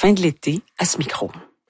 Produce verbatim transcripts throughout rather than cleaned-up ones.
fin de l'été à ce micro.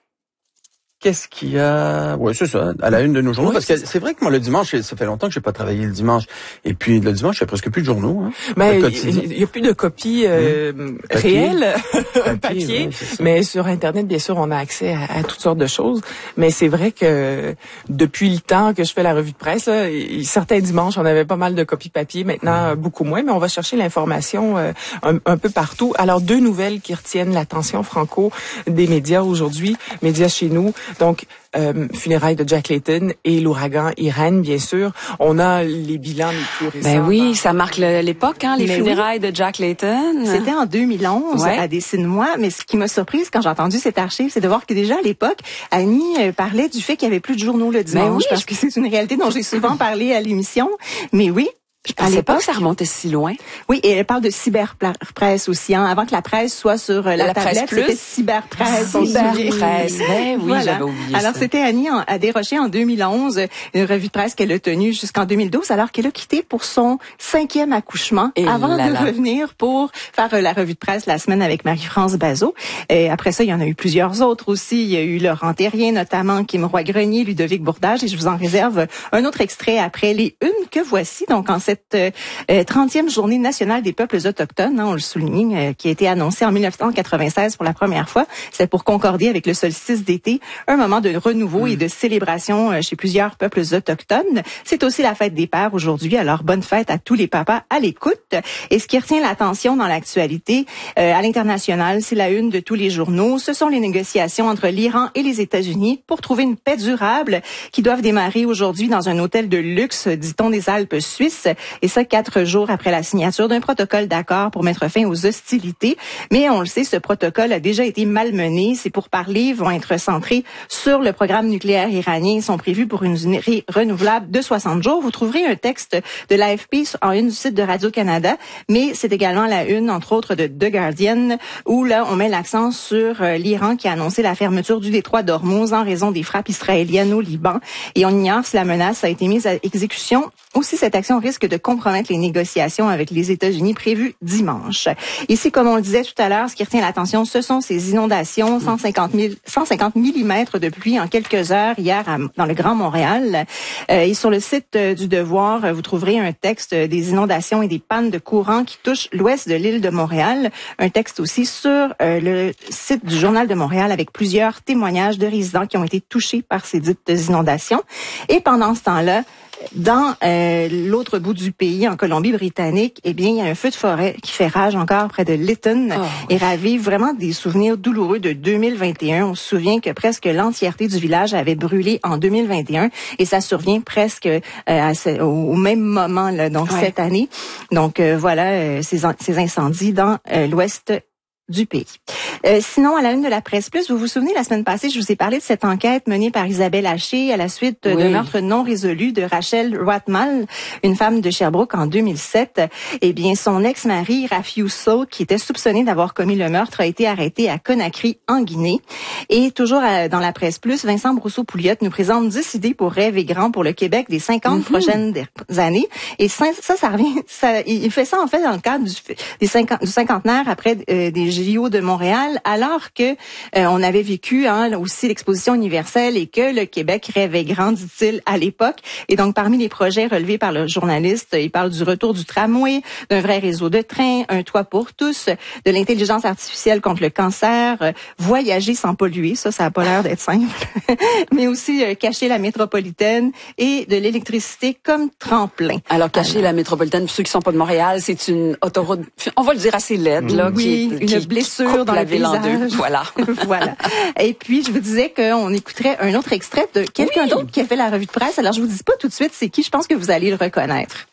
Qu'est-ce qu'il y a? Oui, c'est ça, à la une de nos journaux. Oui, parce que c'est vrai que moi, le dimanche, ça fait longtemps que j'ai pas travaillé le dimanche. Et puis, le dimanche, il y a presque plus de journaux. Hein, ben, il y a plus de copies euh, mmh. réelles, papier, papier ouais, mais sur Internet, bien sûr, on a accès à, à toutes sortes de choses. Mais c'est vrai que depuis le temps que je fais la revue de presse, là, certains dimanches, on avait pas mal de copies papier. Maintenant, mmh. beaucoup moins, mais on va chercher l'information euh, un, un peu partout. Alors, deux nouvelles qui retiennent l'attention franco des médias aujourd'hui, médias chez nous. Donc, euh, funérailles de Jack Layton et l'ouragan Irene, bien sûr. On a les bilans les plus récents. Ben oui, ça marque l'époque, hein, les mais funérailles oui. de Jack Layton. C'était en deux mille onze, ouais. à Dessine-moi. Mais ce qui m'a surprise quand j'ai entendu cette archive, c'est de voir que déjà à l'époque, Annie euh, parlait du fait qu'il y avait plus de journaux le dimanche, ben oui, parce que c'est une réalité dont j'ai souvent parlé à l'émission. Mais oui. Je pensais pas que ça remontait si loin. Oui, et elle parle de cyberpresse aussi. Hein. Avant que la presse soit sur la, la tablette, c'était cyberpresse. Cyberpresse. Ben oui, voilà. J'avais oublié alors, ça. c'était Annie à Desrochers en deux mille onze, une revue de presse qu'elle a tenue jusqu'en deux mille douze, alors qu'elle a quitté pour son cinquième accouchement, et avant là de là. revenir pour faire la revue de presse la semaine avec Marie-France Bazot. Et après ça, il y en a eu plusieurs autres aussi. Il y a eu Laurent Terrien, notamment, Kim Roy-Grenier, Ludovic Bourdage, et je vous en réserve un autre extrait après les unes que voici. Donc, en cette euh, trentième journée nationale des peuples autochtones, hein, on le souligne, euh, qui a été annoncée en mille neuf cent quatre-vingt-seize pour la première fois. C'est pour concorder avec le solstice d'été, un moment de renouveau mmh. et de célébration euh, chez plusieurs peuples autochtones. C'est aussi la fête des pères aujourd'hui, alors bonne fête à tous les papas à l'écoute. Et ce qui retient l'attention dans l'actualité euh, à l'international, c'est la une de tous les journaux. Ce sont les négociations entre l'Iran et les États-Unis pour trouver une paix durable qui doivent démarrer aujourd'hui dans un hôtel de luxe, dit-on, des Alpes suisses. Et ça, quatre jours après la signature d'un protocole d'accord pour mettre fin aux hostilités. Mais on le sait, ce protocole a déjà été malmené. Ces pourparlers vont être centrés sur le programme nucléaire iranien. Ils sont prévus pour une durée renouvelable de soixante jours. Vous trouverez un texte de l'A F P en une du site de Radio-Canada, mais c'est également la une, entre autres, de The Guardian, où là, on met l'accent sur euh, l'Iran qui a annoncé la fermeture du détroit d'Ormuz en raison des frappes israéliennes au Liban. Et on ignore si la menace a été mise à exécution. Aussi, cette action risque de compromettre les négociations avec les États-Unis prévues dimanche. Ici, comme on le disait tout à l'heure, ce qui retient l'attention, ce sont ces inondations, cent cinquante millimètres de pluie en quelques heures hier à, dans le Grand Montréal. Euh, et sur le site euh, du Devoir, vous trouverez un texte des inondations et des pannes de courant qui touchent l'ouest de l'île de Montréal. Un texte aussi sur euh, le site du Journal de Montréal avec plusieurs témoignages de résidents qui ont été touchés par ces dites inondations. Et pendant ce temps-là, dans euh, l'autre bout du pays, en Colombie-Britannique, eh bien, il y a un feu de forêt qui fait rage encore près de Lytton oh. et ravive vraiment des souvenirs douloureux de deux mille vingt et un. On se souvient que presque l'entièreté du village avait brûlé en deux mille vingt et un et ça survient presque euh, à ce, au, au même moment, là, donc ouais. cette année. Donc euh, voilà euh, ces, ces incendies dans euh, l'ouest du pays. Euh, sinon, à la une de la Presse Plus, vous vous souvenez, la semaine passée, je vous ai parlé de cette enquête menée par Isabelle Haché à la suite oui. d'un meurtre non résolu de Rachel Roitmal, une femme de Sherbrooke en deux mille sept. Eh bien, son ex-mari, Rafiou Sow, qui était soupçonné d'avoir commis le meurtre, a été arrêté à Conakry, en Guinée. Et toujours à, dans la Presse Plus, Vincent Brousseau-Pouliot nous présente dix idées pour rêver grand pour le Québec des cinquante mm-hmm. prochaines années. Et ça, ça, ça revient, ça, il fait ça, en fait, dans le cadre du, des cinquante, du cinquantenaire après euh, des J O de Montréal, alors que euh, on avait vécu hein, aussi l'exposition universelle et que le Québec rêvait grand, dit-il, à l'époque. Et donc, parmi les projets relevés par le journaliste, il parle du retour du tramway, d'un vrai réseau de trains, un toit pour tous, de l'intelligence artificielle contre le cancer, euh, voyager sans polluer, ça, ça n'a pas l'air d'être simple, mais aussi euh, cacher la métropolitaine et de l'électricité comme tremplin. Alors, cacher Alors. la métropolitaine, pour ceux qui sont pas de Montréal, c'est une autoroute, on va le dire assez laide, là, oui, qui, une qui blessure dans la le ville paysage. En deux. Voilà. voilà. Et puis, je vous disais qu'on écouterait un autre extrait de quelqu'un oui. d'autre qui a fait la revue de presse. Alors, je vous dis pas tout de suite c'est qui. Je pense que vous allez le reconnaître.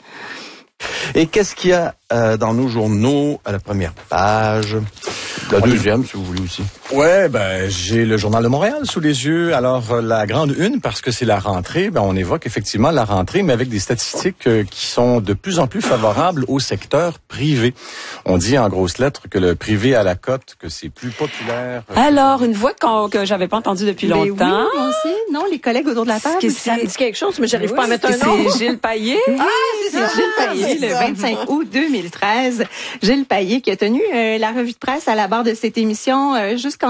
Et qu'est-ce qu'il y a euh, dans nos journaux à la première page? La deuxième, si vous voulez aussi. Ouais, ben j'ai le Journal de Montréal sous les yeux. Alors la grande une, parce que c'est la rentrée, ben on évoque effectivement la rentrée, mais avec des statistiques euh, qui sont de plus en plus favorables au secteur privé. On dit en grosses lettres que le privé a la cote, que c'est plus populaire. Alors une voix qu'on, que j'avais pas entendue depuis mais longtemps. Oui, moi aussi. Non, les collègues autour de la table. Ça me dit quelque chose, mais j'arrive oui, pas à mettre un nom. C'est Gilles Payet. Ah, c'est, c'est Gilles Payet, le vingt-cinq août deux mille treize. Gilles Payet qui a tenu euh, la revue de presse à la barre de cette émission euh, jusqu'en